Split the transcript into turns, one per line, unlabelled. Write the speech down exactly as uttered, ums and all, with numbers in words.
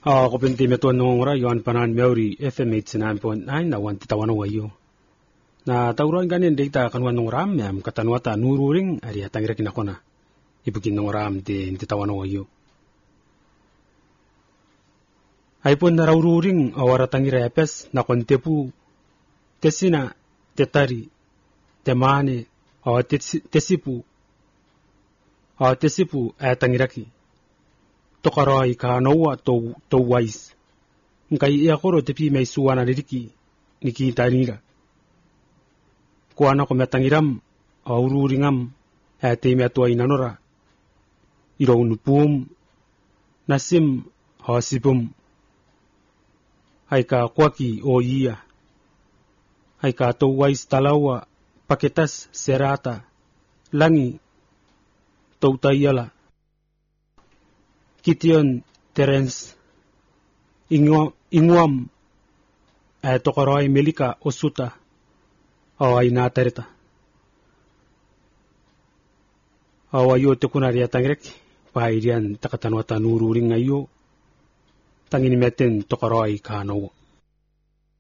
Ah, ko pinti metuan nongora yon panan meuri F M eighty-nine point nine na wan titawano wayo. Na tauran ganin data kanwan nongram yam katanwata nururing ari atangira kinakona. Ibukin nongram de titawano wayo. Aipon na raururing awara tangira epes na kontepu tesina tetari temane aw tesipu aw tesipu atangiraki. Tokarai ka noa to to wise. Nkai ia koro tepi mai suana diriki niki tanira. Kuana ko metangiram aururingam ate me atua inanora. Iro unupum nasim hasipum. Haika kwaki o ia. Haika to wise talawa paketas serata langi tautayala. Kition Terence Ingo Inguam eh, tokoroi Melika Osuta o ay natarita. O ayo te kunari atangrek pairian takatanwata nururing ayo tangin meten tokoroi kano.